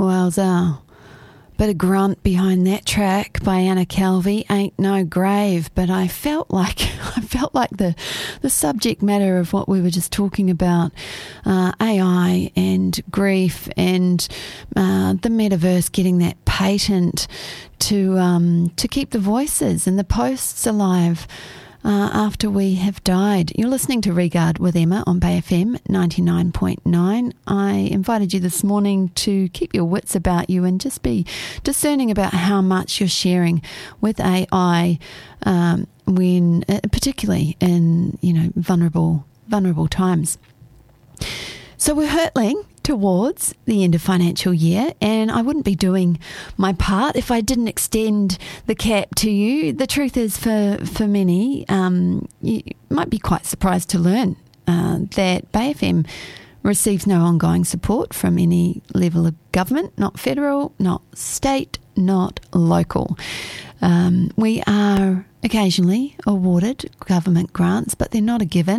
Wowza. Bit of grunt behind that track by Anna Calvi, Ain't No Grave, but I felt like the subject matter of what we were just talking about, AI and grief and the metaverse getting that patent to keep the voices and the posts alive after we have died. You're listening to Regard with Emma on Bay FM 99.9. I invited you this morning to keep your wits about you and just be discerning about how much you're sharing with AI when, particularly in vulnerable times. So we're hurtling towards the end of financial year, and I wouldn't be doing my part if I didn't extend the cap to you. The truth is, for many, you might be quite surprised to learn that Bay FM receives no ongoing support from any level of government, not federal, not state, not local. We are occasionally awarded government grants, but they're not a given.